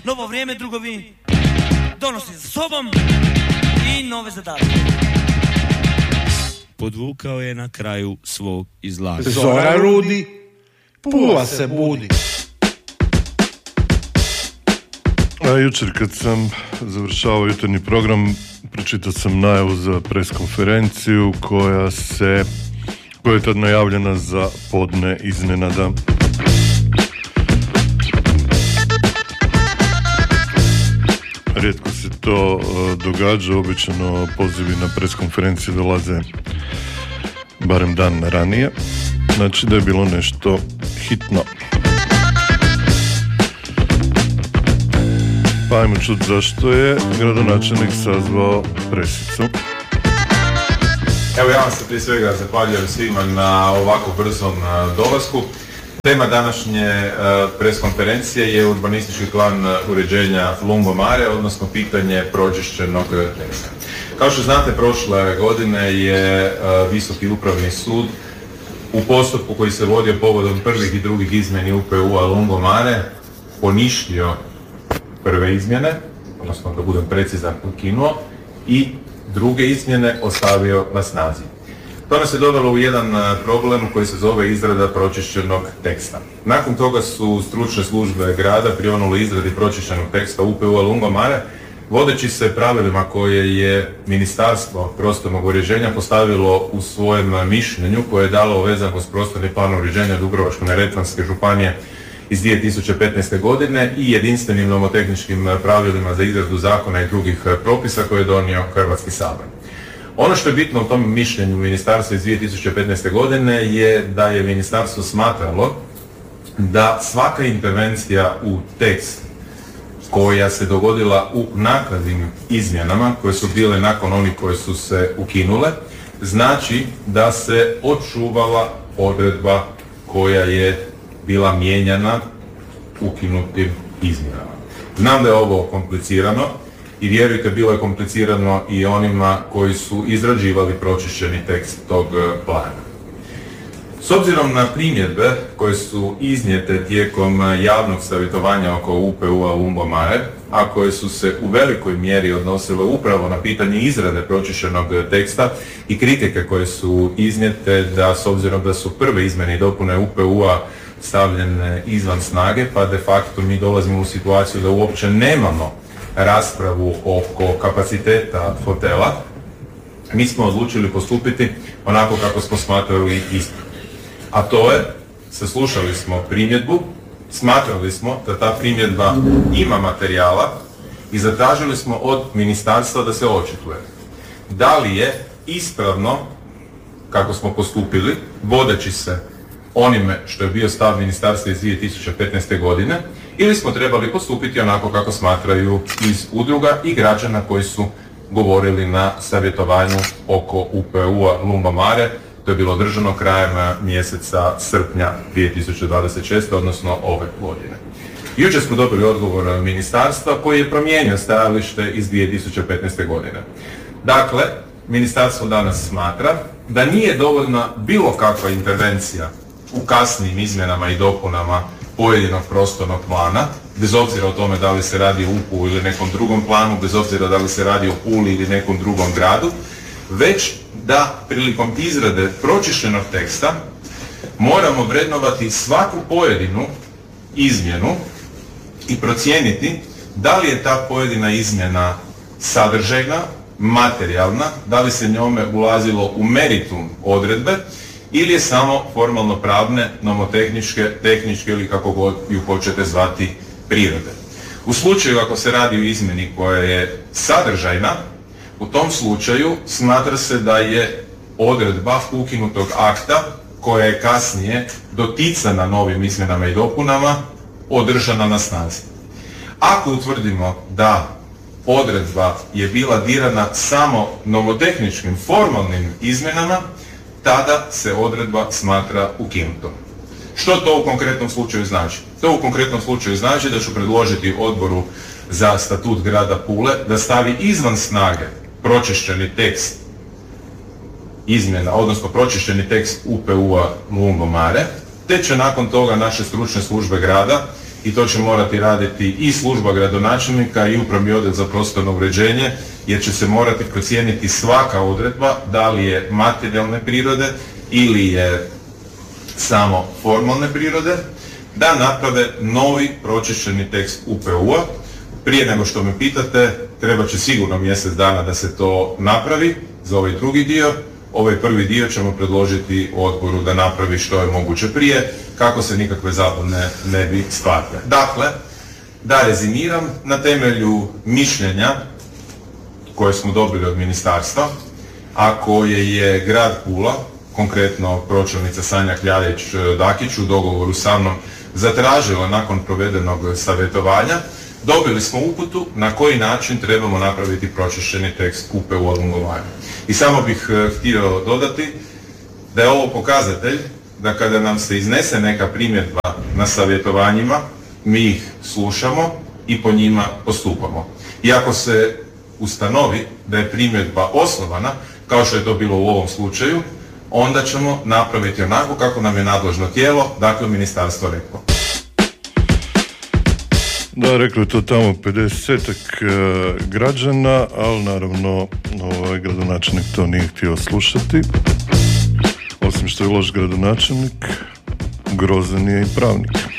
Novo vrijeme, drugovi, donosi za sobom i nove zadatke. Podvukao je na kraju svog izlaganja. Zora rudi, Pula se budi. Jučer kad sam završavao jutarnji program, pročitao sam najavu za preskonferenciju koja je tad najavljena za podne iznenada. Rijetko se to događa, obično pozivi na preskonferenciju dolaze barem dan ranije, znači da je bilo nešto hitno. Pa ajmo čuti zašto je gradonačelnik sazvao presicu. Evo, ja vam se prije svega zahvaljujem svima na ovako brzom dolasku. Tema današnje preskonferencije je urbanistički plan uređenja Lungomare, odnosno pitanje pročišćenog teksta. Kao što znate, prošle godine je Visoki upravni sud u postupku koji se vodio povodom prvih i drugih izmjeni UPU-a Lungomare poništio prve izmjene, odnosno da budem precizan, ukinuo, i druge izmjene ostavio na snazi. To nas je dovelo u jedan problem koji se zove izrada pročišćenog teksta. Nakon toga su stručne službe grada prionule izradi pročišćenog teksta UPU-a Lungomare, vodeći se pravilima koje je Ministarstvo prostornog uređenja postavilo u svojem mišljenju koje je dalo vezano s prostorni plan uređenja Dubrovačko-neretvanske županije iz 2015. godine i jedinstvenim nomotehničkim pravilima za izradu zakona i drugih propisa koje je donio Hrvatski sabor. Ono što je bitno u tom mišljenju ministarstva iz 2015. godine je da je ministarstvo smatralo da svaka intervencija u tekst koja se dogodila u naknadnim izmjenama koje su bile nakon onih koje su se ukinule, znači da se očuvala odredba koja je bila mijenjana ukinutim izmjenama. Znam da je ovo komplicirano i vjerujte, bilo je komplicirano i onima koji su izrađivali pročišćeni tekst tog plana. S obzirom na primjedbe koje su iznijete tijekom javnog savjetovanja oko UPU-a Lungomare, a koje su se u velikoj mjeri odnosile upravo na pitanje izrade pročišćenog teksta i kritike koje su iznijete da s obzirom da su prve izmjene i dopune UPU-a stavljene izvan snage, pa de facto mi dolazimo u situaciju da uopće nemamo raspravu oko kapaciteta hotela, mi smo odlučili postupiti onako kako smo smatrali ispravno. A to je, saslušali smo primjedbu, smatrali smo da ta primjedba ima materijala i zatražili smo od ministarstva da se očituje. Da li je ispravno kako smo postupili, vodeći se onime što je bio stav ministarstva iz 2015. godine, ili smo trebali postupiti onako kako smatraju iz udruga i građana koji su govorili na savjetovanju oko UPU-a Lungomare. To je bilo održano krajem mjeseca srpnja 2026. odnosno ove godine. Jučer smo dobili odgovor ministarstva koji je promijenio stajalište iz 2015. godine. Dakle, ministarstvo danas smatra da nije dovoljna bilo kakva intervencija u kasnijim izmjenama i dopunama pojedinog prostornog plana, bez obzira o tome da li se radi o UPU ili nekom drugom planu, bez obzira da li se radi o Puli ili nekom drugom gradu, već da prilikom izrade pročišćenog teksta moramo vrednovati svaku pojedinu izmjenu i procijeniti da li je ta pojedina izmjena sadržajna, materijalna, da li se njome ulazilo u meritum odredbe ili je samo formalno pravne, nomotehničke, tehničke ili kako god ju hoćete zvati prirode. U slučaju ako se radi o izmjeni koja je sadržajna, u tom slučaju smatra se da je odredba ukinutog akta koja je kasnije doticana novim izmjenama i dopunama održana na snazi. Ako utvrdimo da odredba je bila dirana samo nomotehničkim formalnim izmjenama, tada se odredba smatra ukinutom. Što to u konkretnom slučaju znači? To u konkretnom slučaju znači da ću predložiti Odboru za statut grada Pule da stavi izvan snage pročišćeni tekst izmjena, odnosno pročišćeni tekst UPU-a Lungomare, te će nakon toga naše stručne službe grada i to će morati raditi i služba gradonačelnika i upravni odjel za prostorno uređenje, jer će se morati procijeniti svaka odredba da li je materijalne prirode ili je samo formalne prirode, da naprave novi pročišćeni tekst UPU-a. Prije nego što me pitate, treba će sigurno mjesec dana da se to napravi za ovaj drugi dio. Ovaj prvi dio ćemo predložiti odboru da napravi što je moguće prije, kako se nikakve zabune ne bi stvarile. Dakle, da rezimiram, na temelju mišljenja koje smo dobili od ministarstva, a koje je grad Pula, konkretno pročelnica Sanja Kljadić-Dakić u dogovoru sa mnom zatražila nakon provedenog savjetovanja, dobili smo uputu na koji način trebamo napraviti pročišćeni tekst UPU u Lungovanju. I samo bih htio dodati da je ovo pokazatelj da kada nam se iznese neka primjedba na savjetovanjima, mi ih slušamo i po njima postupamo. I ako se ustanovi da je primjedba osnovana, kao što je to bilo u ovom slučaju, onda ćemo napraviti onako kako nam je nadležno tijelo, dakle ministarstvo reklo. Da, rekli to tamo 50-ak građana, ali naravno gradonačelnik to nije htio slušati. Osim što je loš gradonačelnik, grozan je i pravnik.